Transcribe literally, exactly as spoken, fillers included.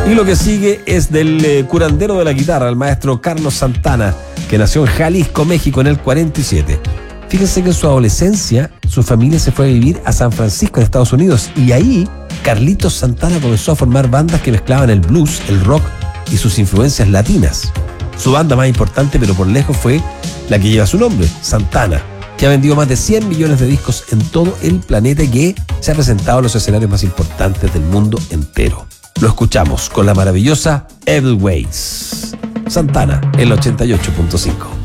Y lo que sigue es del eh, curandero de la guitarra, el maestro Carlos Santana, que nació en Jalisco, México, en el cuarenta y siete. Fíjense que en su adolescencia su familia se fue a vivir a San Francisco, en Estados Unidos, y ahí Carlitos Santana comenzó a formar bandas que mezclaban el blues, el rock y sus influencias latinas. Su banda más importante, pero por lejos, fue la que lleva su nombre, Santana, que ha vendido más de cien millones de discos en todo el planeta y que se ha presentado en los escenarios más importantes del mundo entero. Lo escuchamos con la maravillosa Edelweiss. Santana, el ochenta y ocho punto cinco.